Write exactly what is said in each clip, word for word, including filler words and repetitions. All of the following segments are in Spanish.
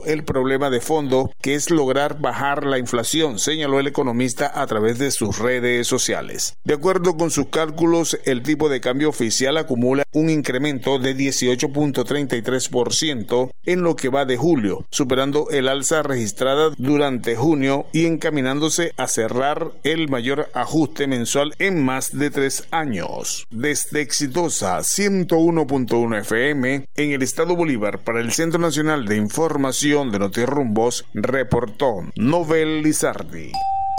el problema de fondo, que es lograr bajar la inflación, señaló el economista a través de sus redes sociales. De acuerdo con sus cálculos, el tipo de cambio oficial acumula un incremento de dieciocho punto treinta y tres por ciento en lo que va de julio, superando el alza registrada durante junio y encaminándose a cerrar el mayor ajuste mensual en más de tres años. Desde Exitosa ciento uno punto uno F M en el estado Bolívar para el Centro Nacional de Información de Notirrumbos, reportó Nobel Lizardi.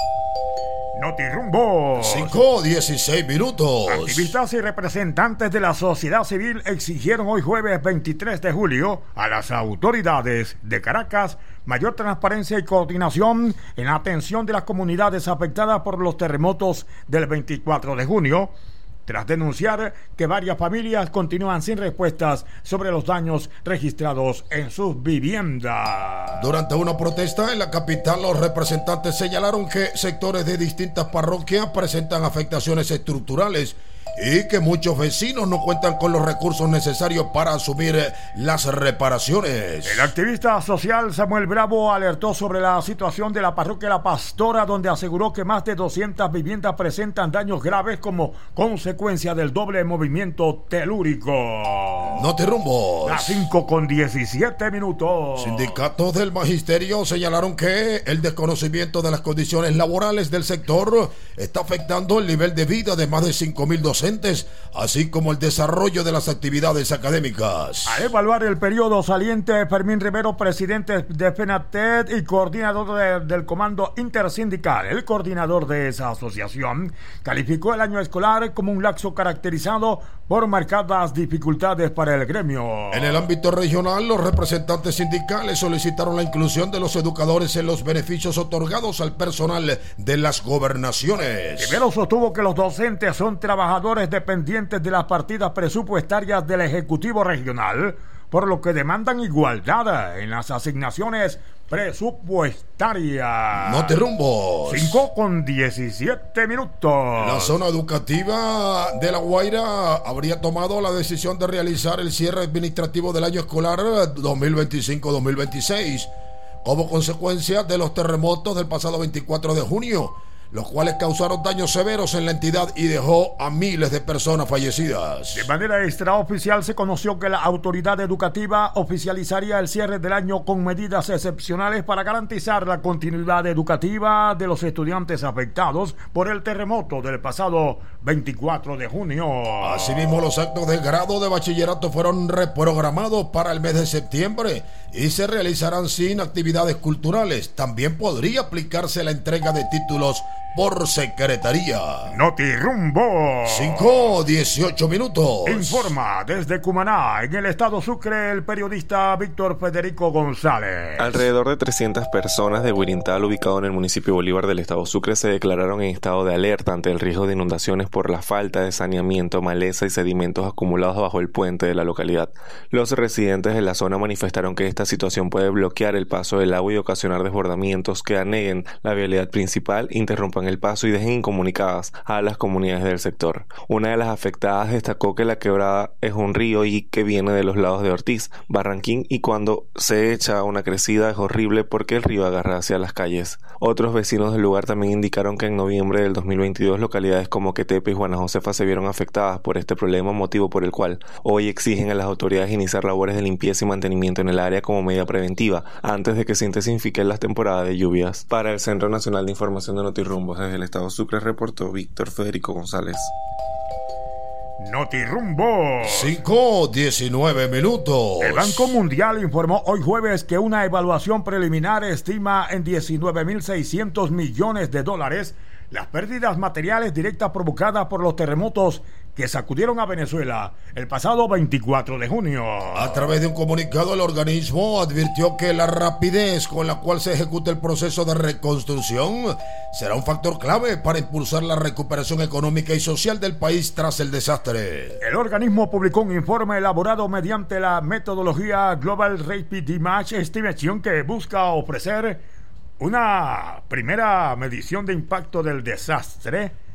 Notirrumbos. cinco dieciséis minutos. Activistas y representantes de la sociedad civil exigieron hoy jueves veintitrés de julio a las autoridades de Caracas mayor transparencia y coordinación en la atención de las comunidades afectadas por los terremotos del veinticuatro de junio, tras denunciar que varias familias continúan sin respuestas sobre los daños registrados en sus viviendas. Durante una protesta en la capital, los representantes señalaron que sectores de distintas parroquias presentan afectaciones estructurales y que muchos vecinos no cuentan con los recursos necesarios para asumir las reparaciones. El activista social Samuel Bravo alertó sobre la situación de la parroquia La Pastora, donde aseguró que más de doscientas viviendas presentan daños graves como consecuencia del doble movimiento telúrico. Notirrumbos. Las cinco con diecisiete minutos. Sindicatos del magisterio señalaron que el desconocimiento de las condiciones laborales del sector está afectando el nivel de vida de más de cinco mil docentes, así como el desarrollo de las actividades académicas. A evaluar el periodo saliente, Fermín Rivero, presidente de FENATED y coordinador de, del Comando Intersindical, el coordinador de esa asociación, calificó el año escolar como un lapso caracterizado por marcadas dificultades para el gremio. En el ámbito regional, los representantes sindicales solicitaron la inclusión de los educadores en los beneficios otorgados al personal de las gobernaciones. Rivero sostuvo que los docentes son trabajadores dependientes de las partidas presupuestarias del Ejecutivo Regional, por lo que demandan igualdad en las asignaciones presupuestarias. Notirrumbos. cinco con diecisiete minutos. La zona educativa de La Guaira habría tomado la decisión de realizar el cierre administrativo del año escolar dos mil veinticinco dos mil veintiséis como consecuencia de los terremotos del pasado veinticuatro de junio, los cuales causaron daños severos en la entidad y dejó a miles de personas fallecidas. De manera extraoficial se conoció que la autoridad educativa oficializaría el cierre del año con medidas excepcionales para garantizar la continuidad educativa de los estudiantes afectados por el terremoto del pasado veinticuatro de junio. Asimismo, los actos de grado de bachillerato fueron reprogramados para el mes de septiembre y se realizarán sin actividades culturales. También podría aplicarse la entrega de títulos por secretaría. Notirrumbo. cinco dieciocho minutos. Informa desde Cumaná, en el estado Sucre, el periodista Víctor Federico González. Alrededor de trescientas personas de Huirintal, ubicado en el municipio Bolívar del estado Sucre, se declararon en estado de alerta ante el riesgo de inundaciones por la falta de saneamiento, maleza y sedimentos acumulados bajo el puente de la localidad. Los residentes de la zona manifestaron que esta situación puede bloquear el paso del agua y ocasionar desbordamientos que aneguen la vialidad principal, interrumpan el paso y dejen incomunicadas a las comunidades del sector. Una de las afectadas destacó que la quebrada es un río y que viene de los lados de Ortiz, Barranquín, y cuando se echa una crecida es horrible porque el río agarra hacia las calles. Otros vecinos del lugar también indicaron que en noviembre del dos mil veintidós localidades como Quetepe y Juana Josefa se vieron afectadas por este problema, motivo por el cual hoy exigen a las autoridades iniciar labores de limpieza y mantenimiento en el área como medida preventiva antes de que se intensifiquen las temporadas de lluvias. Para el Centro Nacional de Información de Notirrumbos desde el estado Sucre, reportó Víctor Federico González. Notirrumbo. cinco diecinueve minutos. El Banco Mundial informó hoy jueves que una evaluación preliminar estima en diecinueve mil seiscientos millones de dólares las pérdidas materiales directas provocadas por los terremotos que sacudieron a Venezuela el pasado veinticuatro de junio. A través de un comunicado, el organismo advirtió que la rapidez con la cual se ejecuta el proceso de reconstrucción será un factor clave para impulsar la recuperación económica y social del país tras el desastre. El organismo publicó un informe elaborado mediante la metodología Global Rapid Image Estimation que busca ofrecer una primera medición de impacto del desastre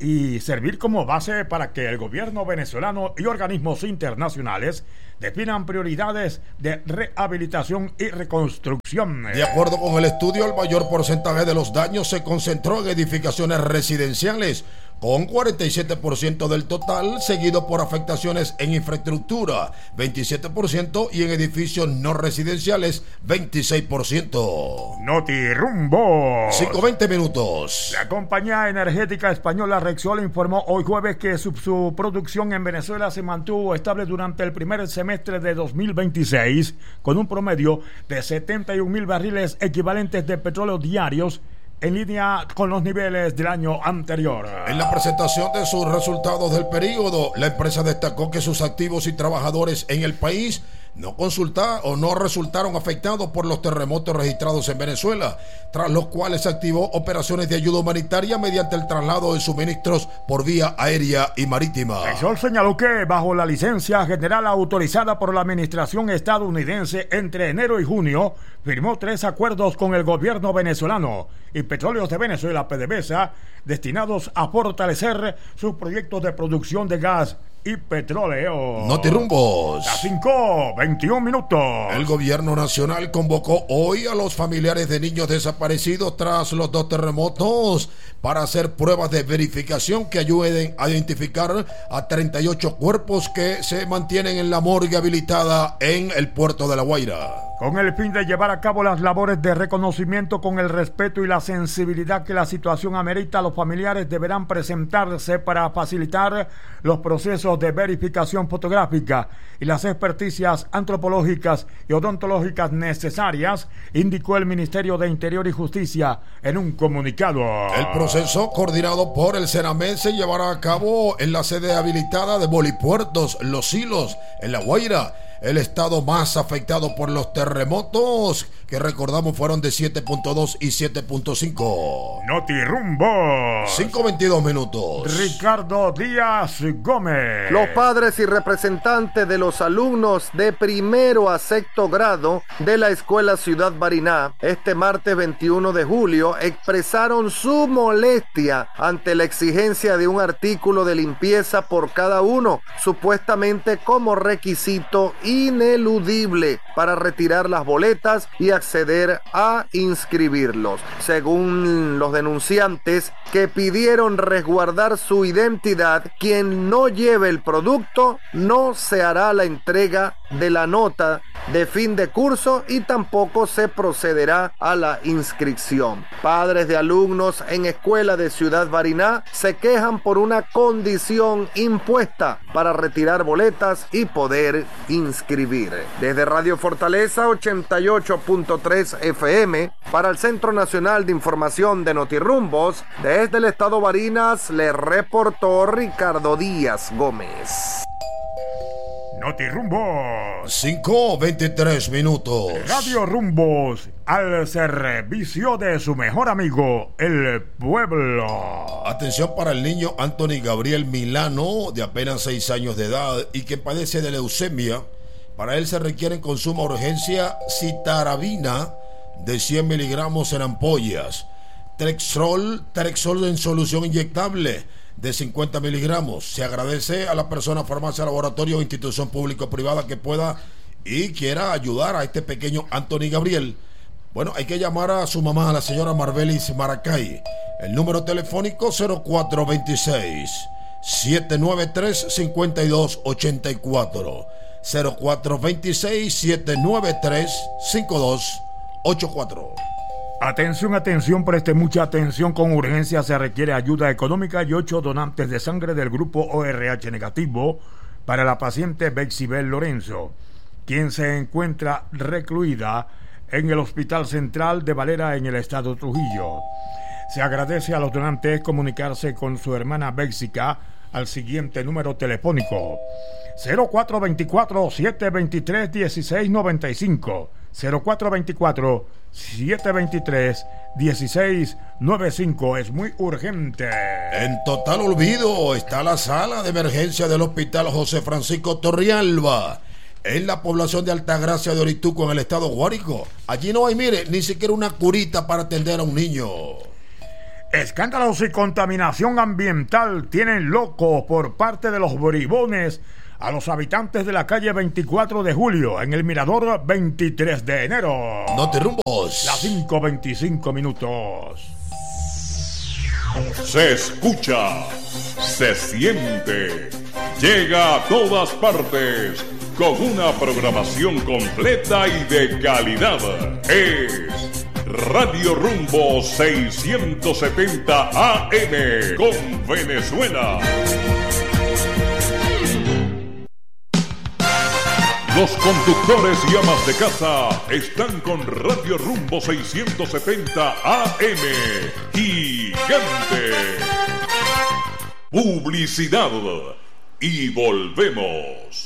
y servir como base para que el gobierno venezolano y organismos internacionales definan prioridades de rehabilitación y reconstrucción. De acuerdo con el estudio, el mayor porcentaje de los daños se concentró en edificaciones residenciales, con cuarenta y siete por ciento del total, seguido por afectaciones en infraestructura, veintisiete por ciento, y en edificios no residenciales, veintiséis por ciento. Notirumbo. cinco veinte minutos. La compañía energética española Repsol informó hoy jueves que su, su producción en Venezuela se mantuvo estable durante el primer semestre de dos mil veintiséis, con un promedio de setenta y un mil barriles equivalentes de petróleo diarios, en línea con los niveles del año anterior. En la presentación de sus resultados del periodo, la empresa destacó que sus activos y trabajadores en el país no consultaron o no resultaron afectados por los terremotos registrados en Venezuela, tras los cuales se activó operaciones de ayuda humanitaria mediante el traslado de suministros por vía aérea y marítima. Repsol señaló que bajo la licencia general autorizada por la administración estadounidense entre enero y junio, firmó tres acuerdos con el gobierno venezolano y Petróleos de Venezuela, PDVSA, destinados a fortalecer sus proyectos de producción de gas y petróleo. Notirumbos. A cinco veintiún minutos. El gobierno nacional convocó hoy a los familiares de niños desaparecidos tras los dos terremotos para hacer pruebas de verificación que ayuden a identificar a treinta y ocho cuerpos que se mantienen en la morgue habilitada en el puerto de La Guaira. Con el fin de llevar a cabo las labores de reconocimiento con el respeto y la sensibilidad que la situación amerita, los familiares deberán presentarse para facilitar los procesos de verificación fotográfica y las experticias antropológicas y odontológicas necesarias, indicó el Ministerio de Interior y Justicia en un comunicado. El proceso, coordinado por el Sename, se llevará a cabo en la sede habilitada de Bolipuertos, Los Silos, en La Guaira, el estado más afectado por los terremotos, que recordamos fueron de siete punto dos y siete punto cinco. Notirumbo. cinco veintidós minutos. Ricardo Díaz Gómez. Los padres y representantes de los alumnos de primero a sexto grado de la Escuela Ciudad Bariná, este martes veintiuno de julio, expresaron su molestia ante la exigencia de un artículo de limpieza por cada uno, supuestamente como requisito ineludible para retirar las boletas y acceder a inscribirlos. Según los denunciantes, que pidieron resguardar su identidad, quien no lleve el producto no se hará la entrega de la nota de fin de curso y tampoco se procederá a la inscripción. Padres de alumnos en escuela de Ciudad Bariná se quejan por una condición impuesta para retirar boletas y poder inscribir. Desde Radio Fortaleza ochenta y ocho punto tres F M para el Centro Nacional de Información de Notirumbos, desde el estado Barinas le reportó Ricardo Díaz Gómez. Notirumbos. cinco veintitrés minutos. Radio Rumbos, al servicio de su mejor amigo, el pueblo. Atención para el niño Anthony Gabriel Milano, de apenas seis años de edad y que padece de leucemia. Para él se requiere en consumo de urgencia citarabina de cien miligramos en ampollas, Trexol, Trexol en solución inyectable de cincuenta miligramos. Se agradece a la persona, farmacia, laboratorio o institución pública o privada que pueda y quiera ayudar a este pequeño Anthony Gabriel. Bueno, hay que llamar a su mamá, a la señora Marbelis Maracay. El número telefónico cero cuatro veintiséis, siete nueve tres, cinco dos ocho cuatro. cero cuatro veintiséis, siete nueve tres, cinco dos ocho cuatro. Atención, atención, preste mucha atención. Con urgencia se requiere ayuda económica y ocho donantes de sangre del grupo O R H negativo para la paciente Bexibel Lorenzo, quien se encuentra recluida en el Hospital Central de Valera en el estado Trujillo. Se agradece a los donantes comunicarse con su hermana Bexica al siguiente número telefónico: cero cuatro veinticuatro, siete veintitrés, dieciséis noventa y cinco, cero cuatro veinticuatro, siete veintitrés, dieciséis noventa y cinco. Es muy urgente. En total olvido está la sala de emergencia del Hospital José Francisco Torrialba, en la población de Altagracia de Orituco, en el estado Guárico. Allí no hay, mire, ni siquiera una curita para atender a un niño. Escándalos y contaminación ambiental tienen locos por parte de los bribones a los habitantes de la calle veinticuatro de julio en el mirador veintitrés de enero. No te rumbos. Las cinco veinticinco minutos. Se escucha, se siente, llega a todas partes con una programación completa y de calidad. Es Radio Rumbo seiscientos setenta A M con Venezuela. Los conductores y amas de casa están con Radio Rumbo seiscientos setenta A M. Gigante. Publicidad. Y volvemos.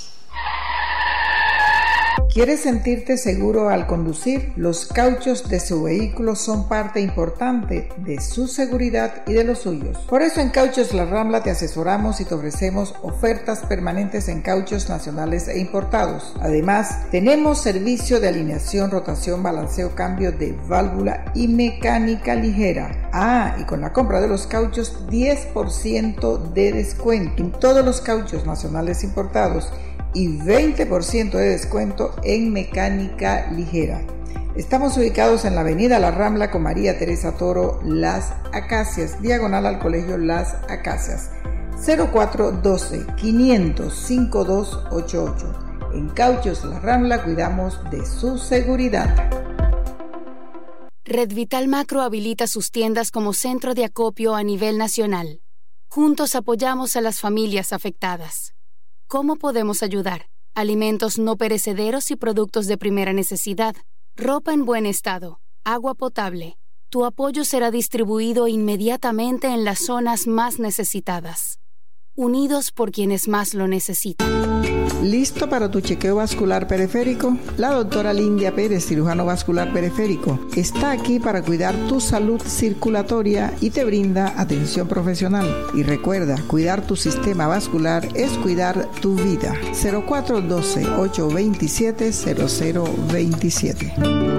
¿Quieres sentirte seguro al conducir? Los cauchos de su vehículo son parte importante de su seguridad y de los suyos. Por eso en Cauchos La Rambla te asesoramos y te ofrecemos ofertas permanentes en cauchos nacionales e importados. Además, tenemos servicio de alineación, rotación, balanceo, cambio de válvula y mecánica ligera. Ah, y con la compra de los cauchos, diez por ciento de descuento en todos los cauchos nacionales importados y veinte por ciento de descuento en mecánica ligera. Estamos ubicados en la avenida La Rambla con María Teresa Toro, Las Acacias, diagonal al Colegio Las Acacias, cero cuatro uno dos, quinientos, cincuenta y dos ochenta y ocho. En Cauchos La Rambla cuidamos de su seguridad. Red Vital Macro habilita sus tiendas como centro de acopio a nivel nacional. Juntos apoyamos a las familias afectadas. ¿Cómo podemos ayudar? Alimentos no perecederos y productos de primera necesidad, ropa en buen estado, agua potable. Tu apoyo será distribuido inmediatamente en las zonas más necesitadas. Unidos por quienes más lo necesitan. ¿Listo para tu chequeo vascular periférico? La doctora Lindia Pérez, cirujano vascular periférico, está aquí para cuidar tu salud circulatoria y te brinda atención profesional. Y recuerda, cuidar tu sistema vascular es cuidar tu vida. cero cuatro uno dos, ocho dos siete, cero cero dos siete.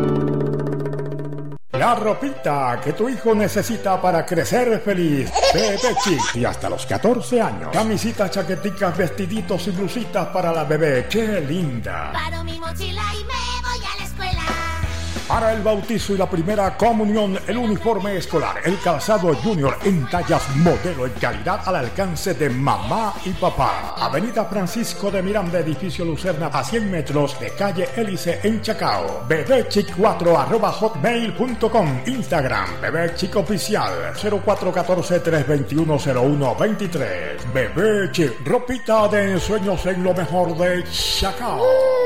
La ropita que tu hijo necesita para crecer feliz. Bebé Chic y hasta los catorce años. Camisitas, chaqueticas, vestiditos y blusitas para la bebé. ¡Qué linda! Paro mi mochila y me voy a la escuela. Para el bautizo y la primera comunión, el uniforme escolar, el calzado junior en tallas modelo y calidad al alcance de mamá y papá. Avenida Francisco de Miranda, edificio Lucerna, a cien metros de calle Hélice en Chacao. bebechic cuatro arroba hotmail punto com. Instagram, bebechic oficial, cero cuatro uno cuatro, tres dos uno, cero uno dos tres. Bebé Chic, ropita de ensueños en lo mejor de Chacao.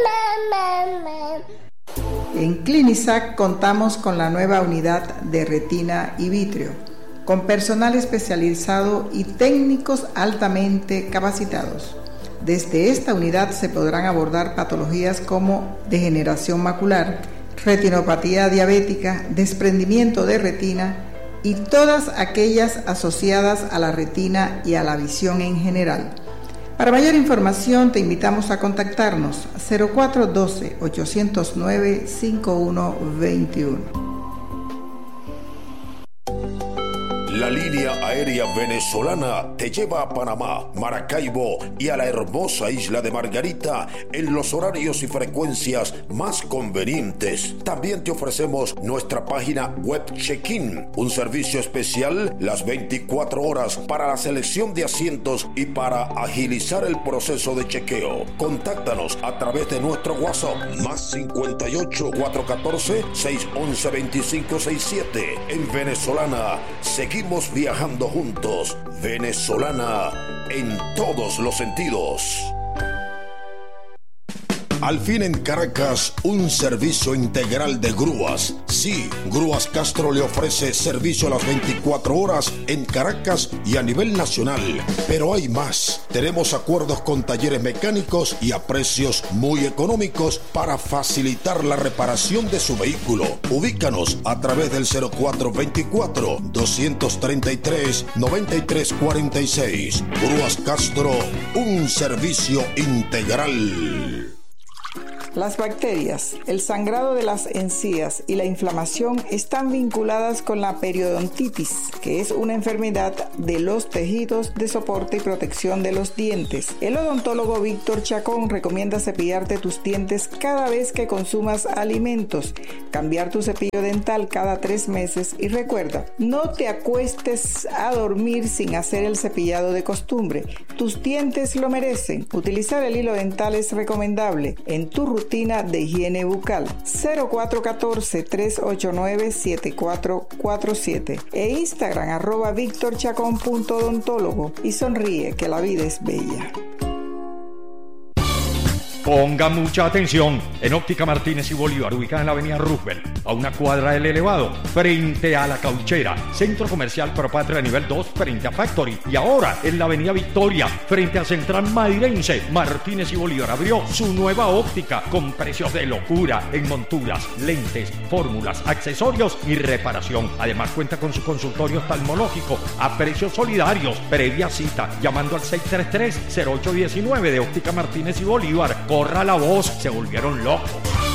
En Clinisac contamos con la nueva unidad de retina y vitrio, con personal especializado y técnicos altamente capacitados. Desde esta unidad se podrán abordar patologías como degeneración macular, retinopatía diabética, desprendimiento de retina y todas aquellas asociadas a la retina y a la visión en general. Para mayor información te invitamos a contactarnos cero cuatro uno dos, ocho cero nueve, cinco uno dos uno. La línea aérea venezolana te lleva a Panamá, Maracaibo y a la hermosa isla de Margarita en los horarios y frecuencias más convenientes. También te ofrecemos nuestra página web check-in, un servicio especial las veinticuatro horas para la selección de asientos y para agilizar el proceso de chequeo. Contáctanos a través de nuestro WhatsApp más cincuenta y ocho, cuatrocientos catorce, seiscientos once, veinticinco sesenta y siete. En Venezolana seguimos viajando juntos. Venezolana en todos los sentidos. Al fin en Caracas, un servicio integral de grúas. Sí, Grúas Castro le ofrece servicio a las veinticuatro horas en Caracas y a nivel nacional. Pero hay más. Tenemos acuerdos con talleres mecánicos y a precios muy económicos para facilitar la reparación de su vehículo. Ubícanos a través del cero cuatro veinticuatro, doscientos treinta y tres, noventa y tres cuarenta y seis. Grúas Castro, un servicio integral. Las bacterias, el sangrado de las encías y la inflamación están vinculadas con la periodontitis, que es una enfermedad de los tejidos de soporte y protección de los dientes. El odontólogo Víctor Chacón recomienda cepillarte tus dientes cada vez que consumas alimentos, cambiar tu cepillo dental cada tres meses y recuerda, no te acuestes a dormir sin hacer el cepillado de costumbre. Tus dientes lo merecen. Utilizar el hilo dental es recomendable en tu rutina de higiene bucal. cero cuatro uno cuatro, tres ocho nueve, siete cuatro cuatro siete e Instagram arroba victorchacón.odontólogo y sonríe que la vida es bella. Ponga mucha atención. En Óptica Martínez y Bolívar, ubicada en la avenida Roosevelt, a una cuadra del elevado, frente a la Cauchera, Centro Comercial Propatria nivel dos, frente a Factory. Y ahora en la avenida Victoria, frente a Central Madirense, Martínez y Bolívar abrió su nueva óptica con precios de locura en monturas, lentes, fórmulas, accesorios y reparación. Además cuenta con su consultorio oftalmológico a precios solidarios. Previa cita llamando al seis tres tres, cero ocho uno nueve de Óptica Martínez y Bolívar. Corra la voz, se volvieron locos.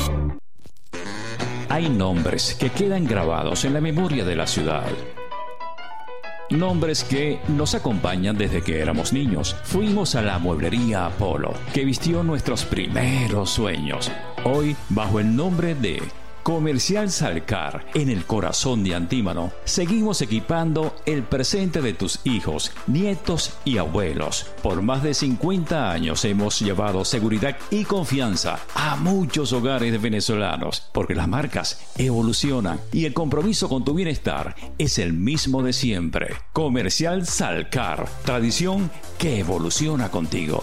Hay nombres que quedan grabados en la memoria de la ciudad. Nombres que nos acompañan desde que éramos niños. Fuimos a la mueblería Apolo, que vistió nuestros primeros sueños. Hoy, bajo el nombre de Comercial Salcar, en el corazón de Antímano, seguimos equipando el presente de tus hijos, nietos y abuelos. Por más de cincuenta años hemos llevado seguridad y confianza a muchos hogares venezolanos, porque las marcas evolucionan y el compromiso con tu bienestar es el mismo de siempre. Comercial Salcar, tradición que evoluciona contigo.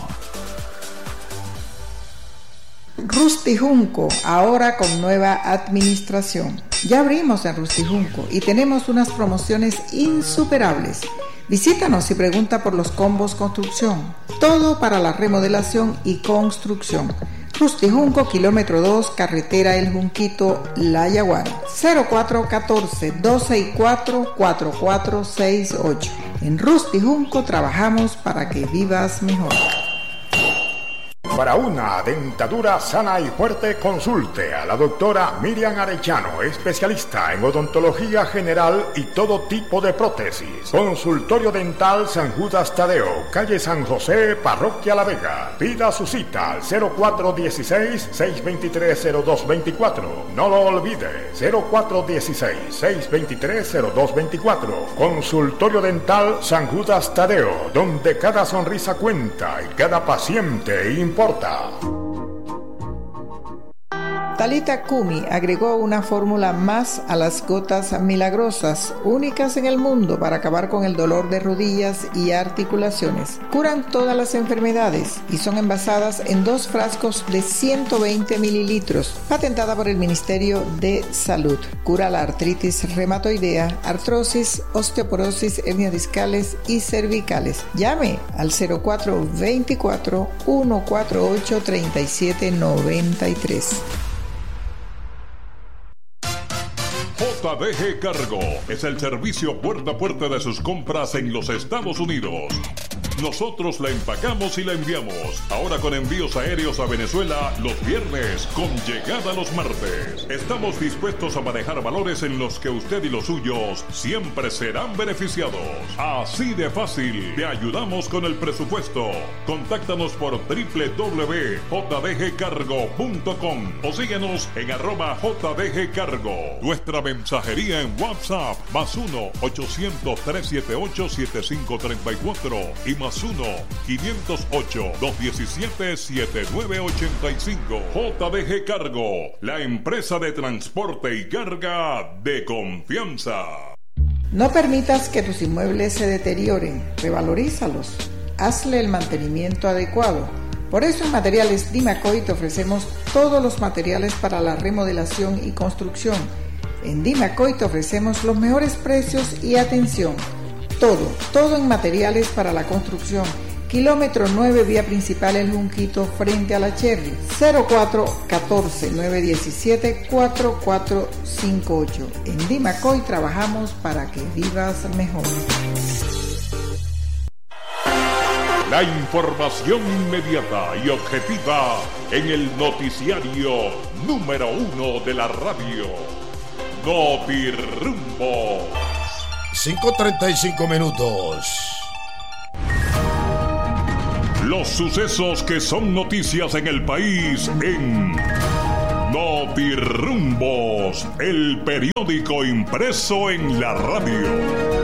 Rusty Junco, ahora con nueva administración. Ya abrimos en Rusty Junco y tenemos unas promociones insuperables. Visítanos y pregunta por los combos construcción. Todo para la remodelación y construcción. Rusty Junco, kilómetro dos, carretera El Junquito, La Yaguara. cero cuatro uno cuatro, dos seis cuatro, cuatro cuatro seis ocho. En Rusty Junco trabajamos para que vivas mejor. Para una dentadura sana y fuerte, consulte a la doctora Miriam Arellano, especialista en odontología general y todo tipo de prótesis. Consultorio Dental San Judas Tadeo, calle San José, Parroquia La Vega. Pida su cita al cero cuatro uno seis, seis dos tres, cero dos dos cuatro. No lo olvide, cero cuatro uno seis, seis dos tres, cero dos dos cuatro. Consultorio Dental San Judas Tadeo, donde cada sonrisa cuenta y cada paciente importa. Talita Kumi agregó una fórmula más a las gotas milagrosas, únicas en el mundo para acabar con el dolor de rodillas y articulaciones. Curan todas las enfermedades y son envasadas en dos frascos de ciento veinte mililitros, patentada por el Ministerio de Salud. Cura la artritis reumatoidea, artrosis, osteoporosis, hernias discales y cervicales. Llame al cero cuatro dos cuatro, uno cuatro ocho, tres siete nueve tres. J D G Cargo es el servicio puerta a puerta de sus compras en los Estados Unidos. Nosotros la empacamos y la enviamos. Ahora con envíos aéreos a Venezuela los viernes, con llegada los martes. Estamos dispuestos a manejar valores en los que usted y los suyos siempre serán beneficiados. Así de fácil, te ayudamos con el presupuesto. Contáctanos por doble u doble u doble u punto j d g cargo punto com o síguenos en arroba J D G Cargo. Nuestra mensajería en WhatsApp, más uno, ochocientos, trescientos setenta y ocho, setenta y cinco treinta y cuatro y más uno, quinientos ocho, doscientos diecisiete, setenta y nueve ochenta y cinco. J D G Cargo, la empresa de transporte y carga de confianza. No permitas que tus inmuebles se deterioren, revalorízalos, hazle el mantenimiento adecuado. Por eso en Materiales Dimacoy te ofrecemos todos los materiales para la remodelación y construcción. En Dimacoy te ofrecemos los mejores precios y atención. Todo, todo en materiales para la construcción. Kilómetro nueve, vía principal El Junquito, frente a la Cherry. cero cuatro uno cuatro, nueve uno siete, cuatro cuatro cinco ocho. En Dimacoy trabajamos para que vivas mejor. La información inmediata y objetiva en el noticiario número uno de la radio. Notirrumbo. cinco treinta y cinco minutos. Los sucesos que son noticias en el país en Notirrumbos, el periódico impreso en la radio.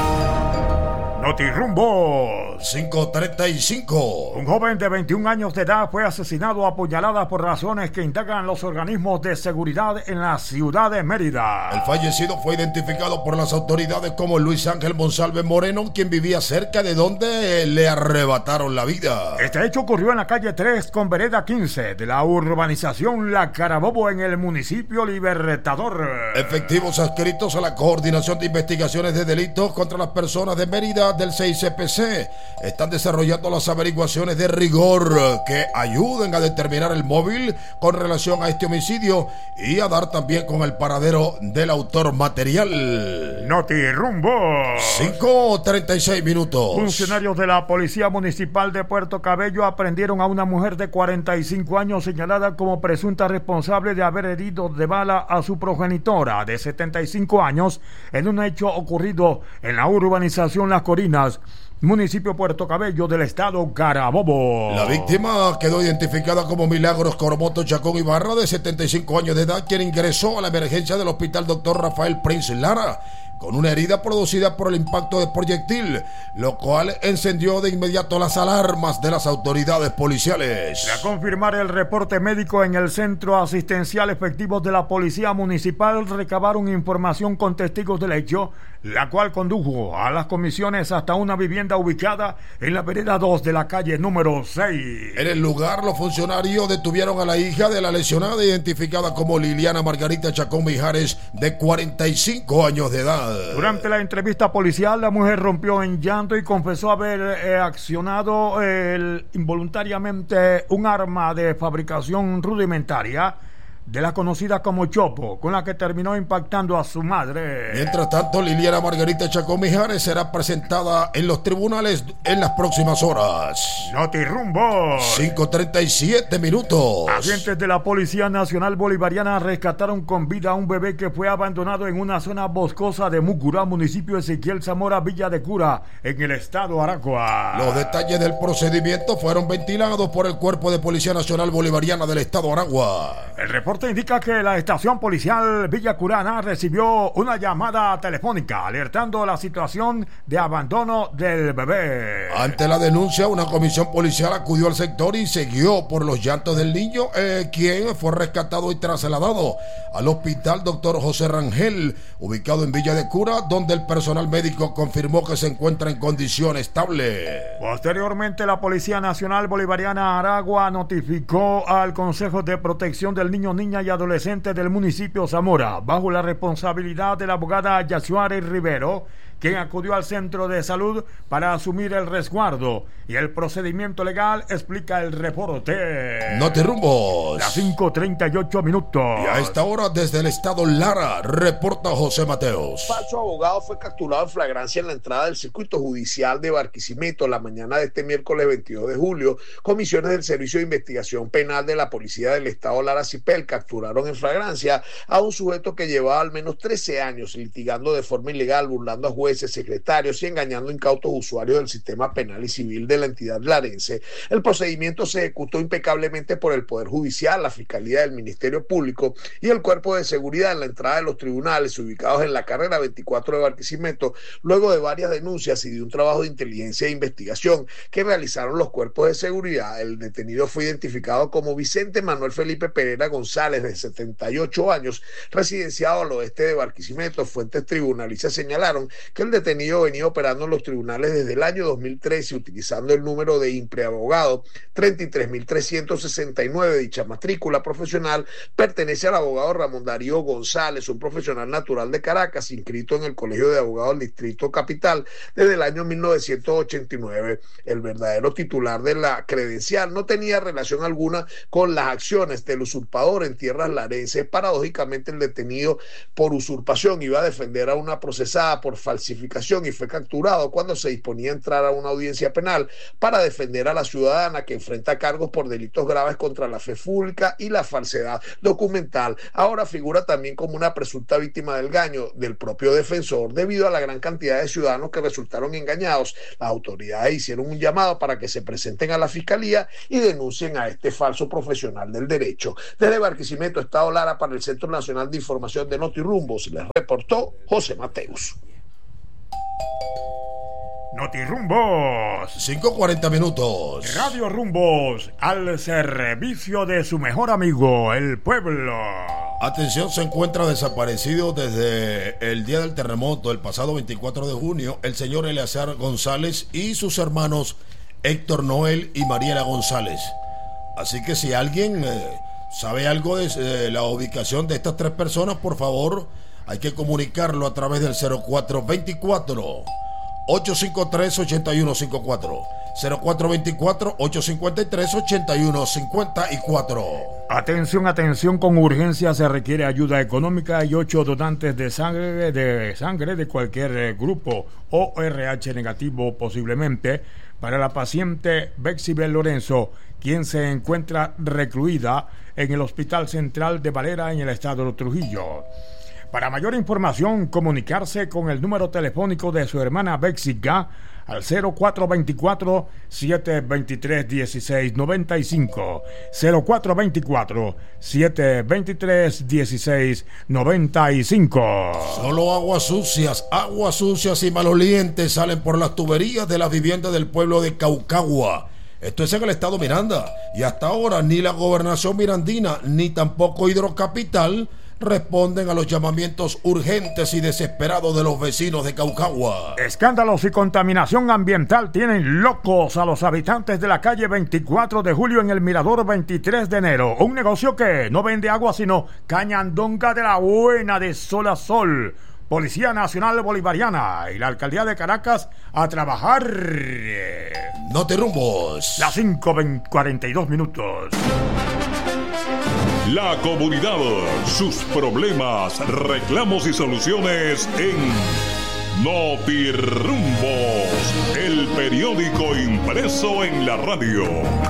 Notirrumbos. cinco treinta y cinco. Un joven de veintiún años de edad fue asesinado a puñaladas por razones que indagan los organismos de seguridad en la ciudad de Mérida. El fallecido fue identificado por las autoridades como Luis Ángel Monsalve Moreno, quien vivía cerca de donde le arrebataron la vida. Este hecho ocurrió en la calle tres con vereda quince de la urbanización La Carabobo en el municipio Libertador. Efectivos adscritos a la Coordinación de Investigaciones de Delitos contra las Personas de Mérida del seis C P C están desarrollando las averiguaciones de rigor que ayuden a determinar el móvil con relación a este homicidio y a dar también con el paradero del autor material. Notirrumbo. cinco treinta y seis minutos. Funcionarios de la Policía Municipal de Puerto Cabello aprendieron a una mujer de cuarenta y cinco años señalada como presunta responsable de haber herido de bala a su progenitora de setenta y cinco años en un hecho ocurrido en la urbanización Las Corinas, municipio Puerto Cabello del estado Carabobo. La víctima quedó identificada como Milagros Coromoto Chacón Ibarra, de setenta y cinco años de edad, quien ingresó a la emergencia del hospital doctor Rafael Prince Lara con una herida producida por el impacto de proyectil, lo cual encendió de inmediato las alarmas de las autoridades policiales. Tras confirmar el reporte médico en el centro asistencial, efectivos de la Policía Municipal recabaron información con testigos del hecho, la cual condujo a las comisiones hasta una vivienda ubicada en la vereda dos de la calle número seis. En el lugar, los funcionarios detuvieron a la hija de la lesionada, identificada como Liliana Margarita Chacón Mijares, de cuarenta y cinco años de edad. Durante la entrevista policial, la mujer rompió en llanto y confesó haber eh, accionado eh, involuntariamente un arma de fabricación rudimentaria de la conocida como Chopo, con la que terminó impactando a su madre. Mientras tanto, Liliana Margarita Chacón Mijares será presentada en los tribunales en las próximas horas. Notirrumbo. cinco treinta y siete minutos. Agentes de la Policía Nacional Bolivariana rescataron con vida a un bebé que fue abandonado en una zona boscosa de Mucurá, municipio Ezequiel Zamora, Villa de Cura, en el estado Aragua. Los detalles del procedimiento fueron ventilados por el Cuerpo de Policía Nacional Bolivariana del estado Aragua. El reporte indica que la estación policial Villa Curana recibió una llamada telefónica alertando la situación de abandono del bebé. Ante la denuncia, una comisión policial acudió al sector y siguió por los llantos del niño, eh, quien fue rescatado y trasladado al hospital doctor José Rangel, ubicado en Villa de Cura, donde el personal médico confirmó que se encuentra en condición estable. Posteriormente, la Policía Nacional Bolivariana Aragua notificó al Consejo de Protección del Niño, Niña y Adolescente del municipio Zamora, bajo la responsabilidad de la abogada Yasuari Rivero, quien acudió al centro de salud para asumir el resguardo y el procedimiento legal, explica el reporte. Notirrumbos. Las cinco treinta y ocho minutos. Y a esta hora, desde el estado Lara, reporta José Mateos. Falso abogado fue capturado en flagrancia en la entrada del circuito judicial de Barquisimeto la mañana de este miércoles veintidós de julio. Comisiones del Servicio de Investigación Penal de la Policía del estado Lara Cipel capturaron en flagrancia a un sujeto que llevaba al menos trece años litigando de forma ilegal, burlando a jueces, secretarios y engañando a incautos usuarios del sistema penal y civil de la entidad larense. El procedimiento se ejecutó impecablemente por el Poder Judicial, la Fiscalía del Ministerio Público y el Cuerpo de Seguridad en la entrada de los tribunales ubicados en la carrera veinticuatro de Barquisimeto, luego de varias denuncias y de un trabajo de inteligencia e investigación que realizaron los cuerpos de seguridad. El detenido fue identificado como Vicente Manuel Felipe Pereira González, de setenta y ocho años, residenciado al oeste de Barquisimeto. Fuentes tribunalizas señalaron que el detenido venía operando en los tribunales desde el año dos mil trece utilizando el número de impreabogado treinta y tres mil trescientos sesenta y nueve. Dicha matrícula profesional pertenece al abogado Ramón Darío González, un profesional natural de Caracas, inscrito en el Colegio de Abogados del Distrito Capital desde el año mil novecientos ochenta y nueve. El verdadero titular de la credencial no tenía relación alguna con las acciones del usurpador en tierras larenses. Paradójicamente, el detenido por usurpación iba a defender a una procesada por falsificación falsificación y fue capturado cuando se disponía a entrar a una audiencia penal para defender a la ciudadana que enfrenta cargos por delitos graves contra la fe pública y la falsedad documental. Ahora figura también como una presunta víctima del engaño del propio defensor debido a la gran cantidad de ciudadanos que resultaron engañados. Las autoridades hicieron un llamado para que se presenten a la fiscalía y denuncien a este falso profesional del derecho. Desde Barquisimeto, Estado Lara, para el Centro Nacional de Información de Notirumbos, les reportó José Mateus. Notirumbos. cinco cuarenta minutos. Radio Rumbos, al servicio de su mejor amigo, el pueblo. Atención, se encuentra desaparecido desde el día del terremoto, el pasado veinticuatro de junio, el señor Eleazar González y sus hermanos Héctor Noel y Mariela González. Así que si alguien eh, sabe algo de eh, la ubicación de estas tres personas, por favor, hay que comunicarlo a través del cero cuatro veinticuatro, ocho cinco tres, ocho uno cinco cuatro. cero cuatro veinticuatro, ocho cinco tres, ocho uno cinco cuatro. Atención, atención, con urgencia se requiere ayuda económica y ocho donantes de sangre de sangre de cualquier grupo o R H negativo posiblemente para la paciente Bexibel Lorenzo, quien se encuentra recluida en el Hospital Central de Valera en el estado de Trujillo. Para mayor información, comunicarse con el número telefónico de su hermana Bexiga al cero cuatro veinticuatro, siete veintitrés, dieciséis noventa y cinco, cero cuatro veinticuatro, siete veintitrés, dieciséis noventa y cinco. Solo aguas sucias, aguas sucias y malolientes salen por las tuberías de la vivienda del pueblo de Caucagua. Esto es en el estado Miranda, y hasta ahora ni la gobernación mirandina ni tampoco Hidrocapital responden a los llamamientos urgentes y desesperados de los vecinos de Caucagua. Escándalos y contaminación ambiental tienen locos a los habitantes de la calle veinticuatro de julio en el Mirador veintitrés de enero. Un negocio que no vende agua sino cañandonga de la buena de sol a sol. Policía Nacional Bolivariana y la Alcaldía de Caracas a trabajar. Notirumbos. Las cinco cuarenta y dos minutos. La comunidad, sus problemas, reclamos y soluciones en Notirumbos, el periódico impreso en la radio.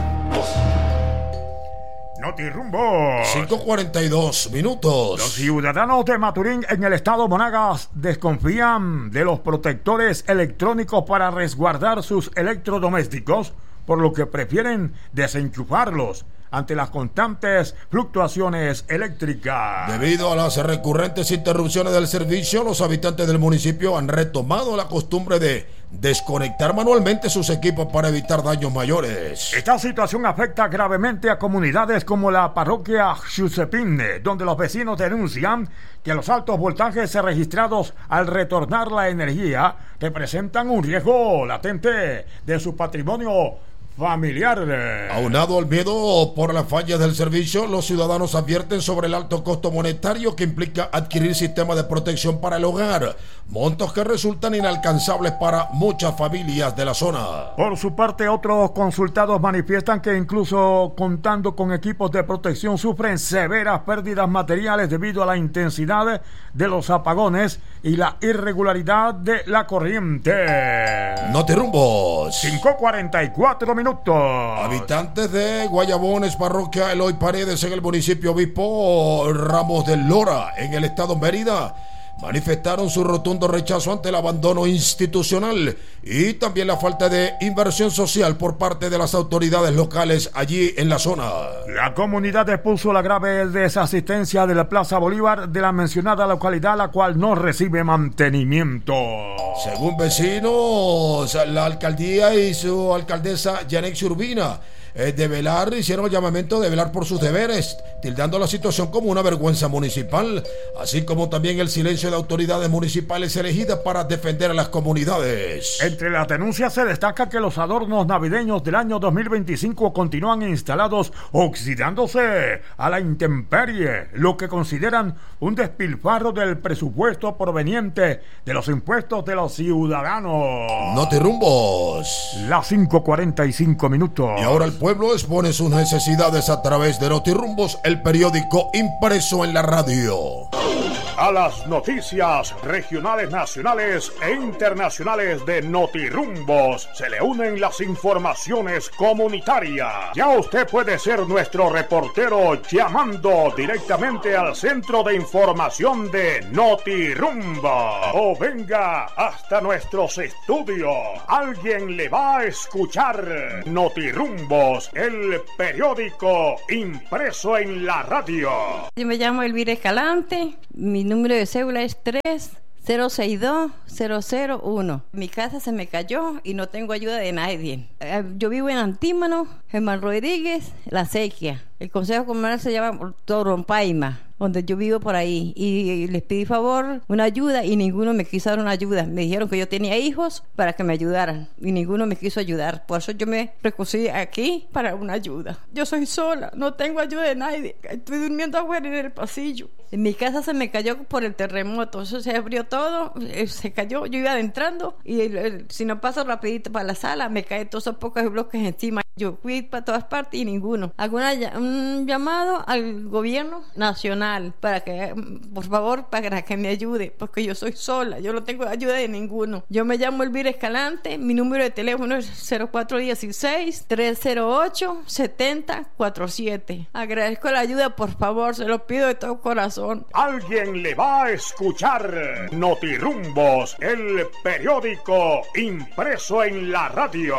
Notirumbos. cinco cuarenta y dos minutos. Los ciudadanos de Maturín en el estado Monagas desconfían de los protectores electrónicos para resguardar sus electrodomésticos, por lo que prefieren desenchufarlos ante las constantes fluctuaciones eléctricas. Debido a las recurrentes interrupciones del servicio, los habitantes del municipio han retomado la costumbre de desconectar manualmente sus equipos para evitar daños mayores. Esta situación afecta gravemente a comunidades como la parroquia Xusepine, donde los vecinos denuncian que los altos voltajes registrados al retornar la energía representan un riesgo latente de su patrimonio familiar. Aunado al miedo por las fallas del servicio, los ciudadanos advierten sobre el alto costo monetario que implica adquirir sistemas de protección para el hogar, montos que resultan inalcanzables para muchas familias de la zona. Por su parte, otros consultados manifiestan que incluso contando con equipos de protección sufren severas pérdidas materiales debido a la intensidad de los apagones y la irregularidad de la corriente. Notirumbos. cinco cuarenta y cuatro minutos. Habitantes de Guayabones, parroquia Eloy Paredes en el municipio Obispo Ramos del Lora en el estado Mérida manifestaron su rotundo rechazo ante el abandono institucional y también la falta de inversión social por parte de las autoridades locales allí en la zona. La comunidad expuso la grave desasistencia de la Plaza Bolívar de la mencionada localidad, la cual no recibe mantenimiento. Según vecinos, la alcaldía y su alcaldesa Yanex Urbina eh, de velar, hicieron el llamamiento de velar por sus deberes, tildando la situación como una vergüenza municipal, así como también el silencio de autoridades municipales elegidas para defender a las comunidades. Entre las denuncias se destaca que los adornos navideños del año dos mil veinticinco continúan instalados oxidándose a la intemperie, lo que consideran un despilfarro del presupuesto proveniente de los impuestos de los ciudadanos. Notirumbos. Las cinco cuarenta y cinco minutos. Y ahora el pueblo expone sus necesidades a través de Notirumbos, el periódico impreso en la radio. a las noticias regionales, nacionales e internacionales de Notirumbos se le unen las informaciones comunitarias. Ya usted puede ser nuestro reportero llamando directamente al Centro de Información de Notirumbo o venga hasta nuestros estudios. Alguien le va a escuchar. Notirumbos, el periódico impreso en la radio. Yo me llamo Elvira Escalante, mi número de cédula es tres cero seis dos cero cero uno. Mi casa se me cayó y no tengo ayuda de nadie. Yo vivo en Antímano, Germán Rodríguez, La Sequia. El Consejo Comunal se llama Torompaima, donde yo vivo por ahí. Y les pedí favor, una ayuda, y ninguno me quiso dar una ayuda. Me dijeron que yo tenía hijos para que me ayudaran, y ninguno me quiso ayudar. Por eso yo me recusé aquí para una ayuda. Yo soy sola, no tengo ayuda de nadie. Estoy durmiendo afuera en el pasillo. En mi casa se me cayó por el terremoto. Eso se abrió todo, se cayó. Yo iba adentrando y el, el, si no paso rapidito para la sala, me caen todos esos pocos bloques encima. Yo fui para todas partes y ninguno. Alguna un llamado al gobierno nacional para que, por favor, para que me ayude, porque yo soy sola, yo no tengo ayuda de ninguno. Yo me llamo Elvira Escalante, mi número de teléfono es cero cuatro uno seis, tres cero ocho, siete cero cuatro siete. Agradezco la ayuda, por favor, se lo pido de todo corazón. Alguien le va a escuchar. Notirumbos, el periódico impreso en la radio.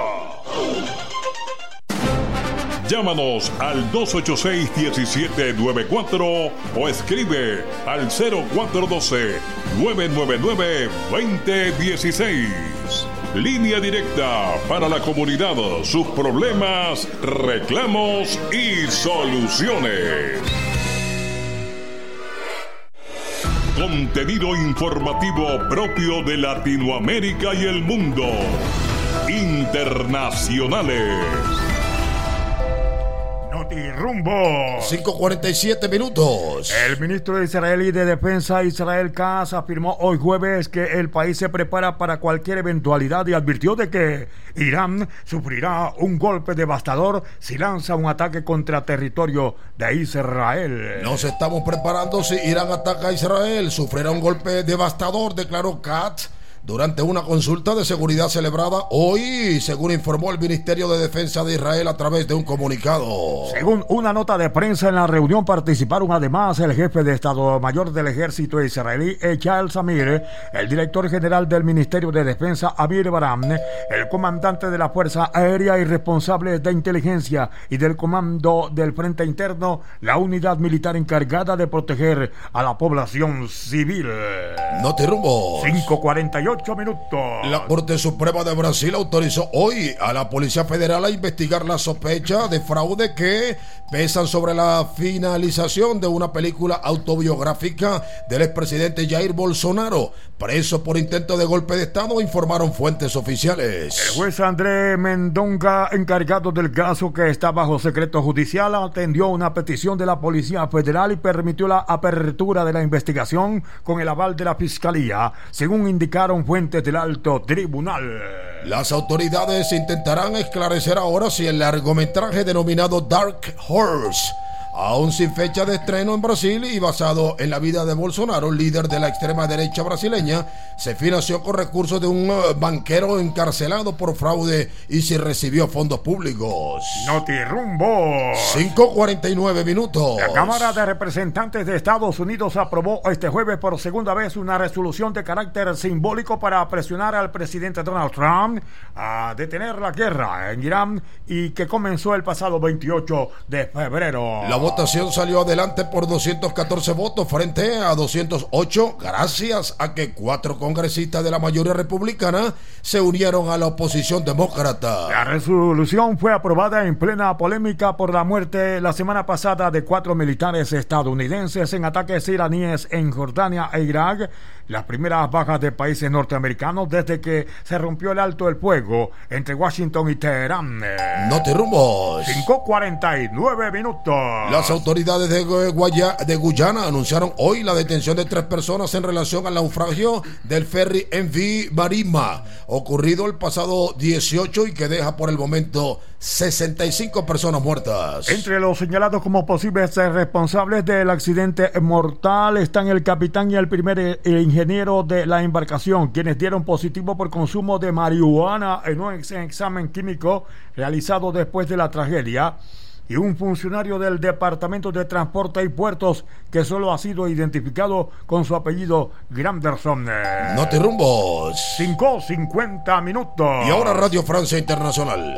Llámanos al dos ocho seis, uno siete nueve cuatro o escribe al cero cuatro uno dos, nueve nueve nueve, dos cero uno seis. Línea directa para la comunidad, sus problemas, reclamos y soluciones. Contenido informativo propio de Latinoamérica y el mundo. Internacionales. Notirumbo. cinco cuarenta y siete minutos. El ministro israelí de Defensa, Israel Katz, afirmó hoy jueves que el país se prepara para cualquier eventualidad y advirtió de que Irán sufrirá un golpe devastador si lanza un ataque contra territorio de Israel. Nos estamos preparando si Irán ataca a Israel. Sufrirá un golpe devastador, declaró Katz durante una consulta de seguridad celebrada hoy, según informó el Ministerio de Defensa de Israel a través de un comunicado. Según una nota de prensa, en la reunión participaron además el jefe de Estado Mayor del Ejército israelí, Eyal Zamir, el director general del Ministerio de Defensa, Amir Baram, el comandante de la Fuerza Aérea y responsable de inteligencia y del comando del Frente Interno, la unidad militar encargada de proteger a la población civil. Notirumbo. cinco cuarenta y ocho minutos. La Corte Suprema de Brasil autorizó hoy a la Policía Federal a investigar la sospecha de fraude que pesan sobre la finalización de una película autobiográfica del expresidente Jair Bolsonaro, preso por intento de golpe de Estado, informaron fuentes oficiales. El juez André Mendonca, encargado del caso que está bajo secreto judicial, atendió una petición de la Policía Federal y permitió la apertura de la investigación con el aval de la Fiscalía, según indicaron fuentes del alto tribunal. Las autoridades intentarán esclarecer ahora si el largometraje denominado Dark Horse, aún sin fecha de estreno en Brasil y basado en la vida de Bolsonaro, líder de la extrema derecha brasileña, se financió con recursos de un banquero encarcelado por fraude y si recibió fondos públicos. Notirumbo. cinco cuarenta y nueve minutos. La Cámara de Representantes de Estados Unidos aprobó este jueves por segunda vez una resolución de carácter simbólico para presionar al presidente Donald Trump a detener la guerra en Irán y que comenzó el pasado veintiocho de febrero. La votación salió adelante por doscientos catorce votos frente a doscientos ocho, gracias a que cuatro congresistas de la mayoría republicana se unieron a la oposición demócrata. La resolución fue aprobada en plena polémica por la muerte la semana pasada de cuatro militares estadounidenses en ataques iraníes en Jordania e Irak, las primeras bajas de países norteamericanos desde que se rompió el alto el fuego entre Washington y Teherán. Notirumbos. cinco cuarenta y nueve minutos. Las autoridades de, Guaya, de Guyana anunciaron hoy la detención de tres personas en relación al naufragio del ferry M V Marima, ocurrido el pasado dieciocho y que deja por el momento sesenta y cinco personas muertas. Entre los señalados como posibles responsables del accidente mortal están el capitán y el primer ingeniero de la embarcación, quienes dieron positivo por consumo de marihuana en un examen químico realizado después de la tragedia, y un funcionario del Departamento de Transporte y Puertos que solo ha sido identificado con su apellido Granderson. Notirumbos. cinco cincuenta minutos. Y ahora Radio Francia Internacional.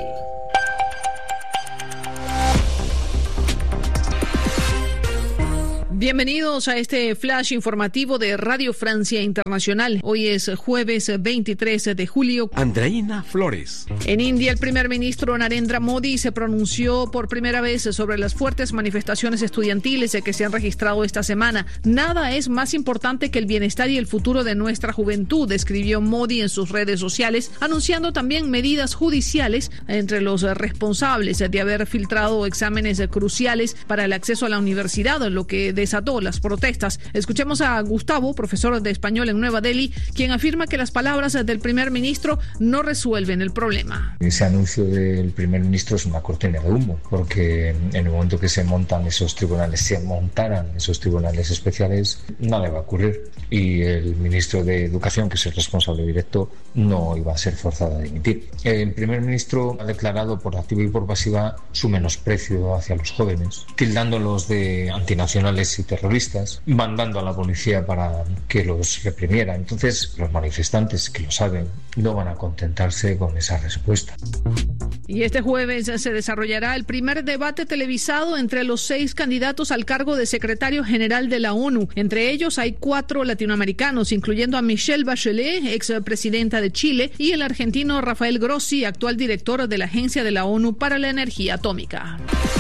Bienvenidos a este flash informativo de Radio Francia Internacional. Hoy es jueves veintitrés de julio. Andreina Flores. En India, el primer ministro Narendra Modi se pronunció por primera vez sobre las fuertes manifestaciones estudiantiles que se han registrado esta semana. Nada es más importante que el bienestar y el futuro de nuestra juventud, escribió Modi en sus redes sociales, anunciando también medidas judiciales entre los responsables de haber filtrado exámenes cruciales para el acceso a la universidad, lo que desató las protestas. Escuchemos a Gustavo, profesor de español en Nueva Delhi, quien afirma que las palabras del primer ministro no resuelven el problema. Ese anuncio del primer ministro es una cortina de humo, porque en el momento que se montan esos tribunales, se montaran esos tribunales especiales, nada va a ocurrir. Y el ministro de Educación, que es el responsable directo, no iba a ser forzado a dimitir. El primer ministro ha declarado por activa y por pasiva su menosprecio hacia los jóvenes, tildándolos de antinacionales y terroristas, mandando a la policía para que los reprimiera. Entonces, los manifestantes, que lo saben, no van a contentarse con esa respuesta. Y este jueves se desarrollará el primer debate televisado entre los seis candidatos al cargo de secretario general de la ONU. Entre ellos hay cuatro latinoamericanos, incluyendo a Michelle Bachelet, expresidenta de Chile, y el argentino Rafael Grossi, actual director de la Agencia de la ONU para la Energía Atómica.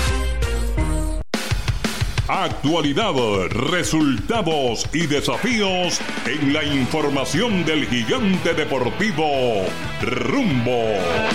Actualidad, resultados y desafíos en la información del gigante deportivo Rumbo.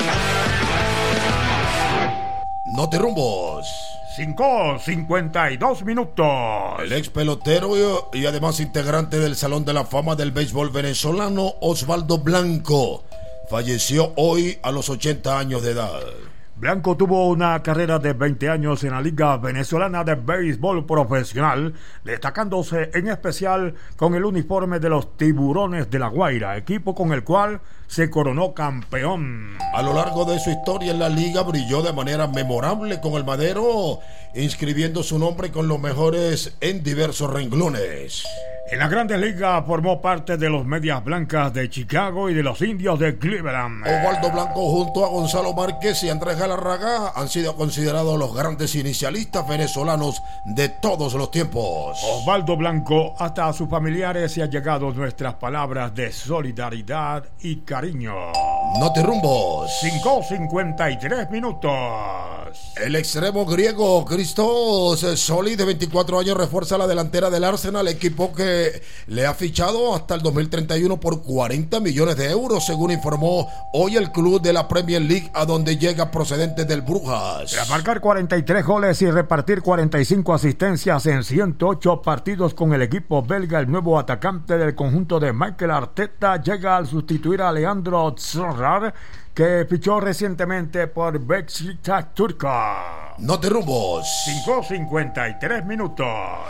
Notirumbos. cinco cincuenta y dos minutos. El ex pelotero y además integrante del Salón de la Fama del Béisbol venezolano, Osvaldo Blanco, falleció hoy a los ochenta años de edad. Blanco tuvo una carrera de veinte años en la Liga Venezolana de Béisbol Profesional, destacándose en especial con el uniforme de los Tiburones de La Guaira, equipo con el cual se coronó campeón. A lo largo de su historia en la liga brilló de manera memorable con el Madero, inscribiendo su nombre con los mejores en diversos renglones. En la Grandes Ligas formó parte de los Medias Blancas de Chicago y de los Indios de Cleveland. Osvaldo Blanco junto a Gonzalo Márquez y Andrés Galarraga han sido considerados los grandes inicialistas venezolanos de todos los tiempos. Osvaldo Blanco, hasta a sus familiares se han llegado nuestras palabras de solidaridad y cariño. Notirumbos. cinco cincuenta y tres minutos. El extremo griego Christos Zolis, de veinticuatro años, refuerza la delantera del Arsenal, equipo que le ha fichado hasta el dos mil treinta y uno por cuarenta millones de euros, según informó hoy el club de la Premier League, a donde llega procedente del Brujas. Tras marcar cuarenta y tres goles y repartir cuarenta y cinco asistencias en ciento ocho partidos con el equipo belga, el nuevo atacante del conjunto de Mikel Arteta llega al sustituir a Leandro Trossard, que fichó recientemente por Beşiktaş turca. Notirumbos. cinco cincuenta y tres minutos.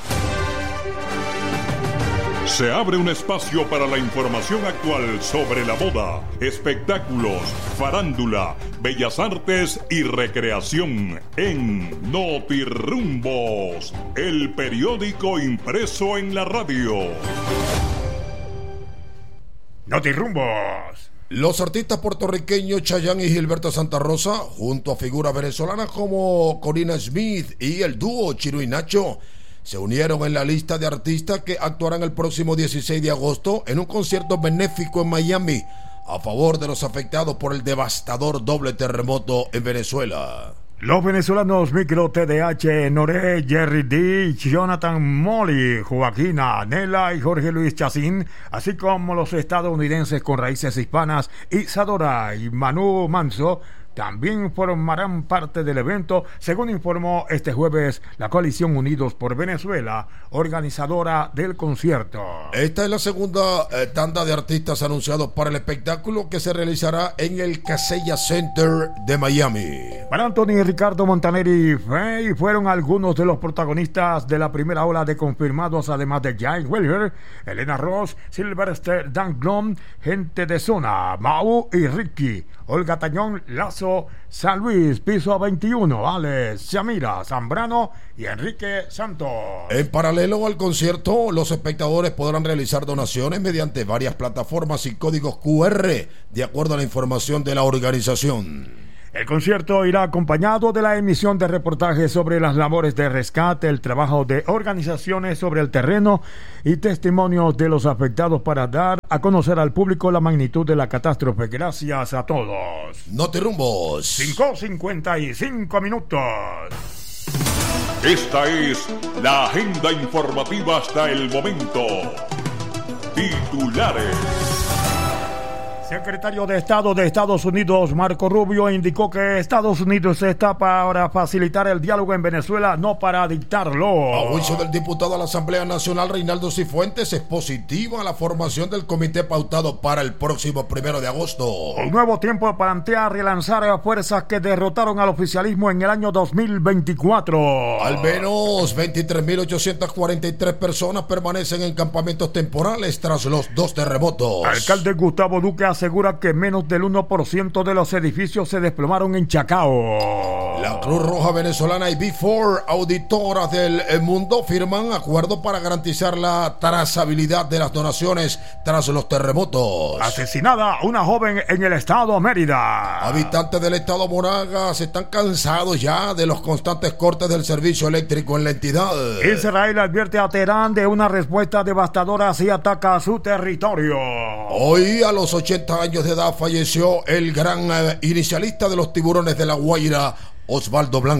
Se abre un espacio para la información actual sobre la moda, espectáculos, farándula, bellas artes y recreación en Notirumbos, el periódico impreso en la radio. Notirumbos. Los artistas puertorriqueños Chayanne y Gilberto Santa Rosa, junto a figuras venezolanas como Corina Smith y el dúo Chino y Nacho, se unieron en la lista de artistas que actuarán el próximo dieciséis de agosto en un concierto benéfico en Miami a favor de los afectados por el devastador doble terremoto en Venezuela. Los venezolanos Micro T D H, Noré, Jerry D, Jonathan Molly, Joaquina, Nela y Jorge Luis Chacín, así como los estadounidenses con raíces hispanas Isadora y Manu Manso, también formarán parte del evento, según informó este jueves la coalición Unidos por Venezuela, organizadora del concierto. Esta es la segunda eh, tanda de artistas anunciados para el espectáculo que se realizará en el Casella Center de Miami. Para Anthony, Ricardo Montaner y Faye fueron algunos de los protagonistas de la primera ola de confirmados, además de Giant Wheeler, Elena Ross, Sylvester Danglom, Gente de Zona, Mau y Ricky, Olga Tañón, Lazo, San Luis, Piso veintiuno, Alex, Shamira, Zambrano y Enrique Santos. En paralelo al concierto, los espectadores podrán realizar donaciones mediante varias plataformas y códigos cu erre, de acuerdo a la información de la organización. El concierto irá acompañado de la emisión de reportajes sobre las labores de rescate, el trabajo de organizaciones sobre el terreno y testimonios de los afectados para dar a conocer al público la magnitud de la catástrofe. Gracias a todos. No te rumbos. cinco cincuenta y cinco minutos. Esta es la agenda informativa hasta el momento. Titulares. Secretario de Estado de Estados Unidos, Marco Rubio, indicó que Estados Unidos está para facilitar el diálogo en Venezuela, no para dictarlo. A juicio del diputado a la Asamblea Nacional, Reinaldo Cifuentes, es positiva la formación del comité pautado para el próximo primero de agosto. Un nuevo tiempo plantea relanzar a fuerzas que derrotaron al oficialismo en el año dos mil veinticuatro. Al menos veintitrés mil ochocientas cuarenta y tres personas permanecen en campamentos temporales tras los dos terremotos. Alcalde Gustavo Duque asegura que menos del uno por ciento de los edificios se desplomaron en Chacao. La Cruz Roja Venezolana y B cuatro, auditoras del mundo, firman acuerdo para garantizar la trazabilidad de las donaciones tras los terremotos. Asesinada una joven en el estado Mérida. Habitantes del estado Monagas están cansados ya de los constantes cortes del servicio eléctrico en la entidad. Israel advierte a Teherán de una respuesta devastadora si ataca a su territorio. Hoy, a los ochenta años de edad, falleció el gran eh, inicialista de los Tiburones de La Guaira, Osvaldo Blanco.